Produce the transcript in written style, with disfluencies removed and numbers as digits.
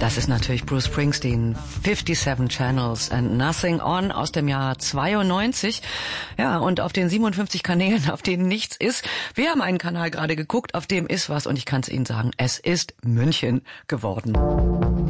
Das ist natürlich Bruce Springsteen, 57 Channels and Nothing On aus dem Jahr 92. Ja, und auf den 57 Kanälen, auf denen nichts ist. Wir haben einen Kanal gerade geguckt, auf dem ist was und ich kann es Ihnen sagen, es ist München geworden.